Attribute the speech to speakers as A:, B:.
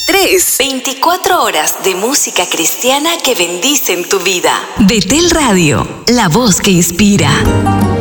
A: 23.
B: 24 horas de música cristiana que bendicen tu vida.
A: Betel Radio, la voz que inspira.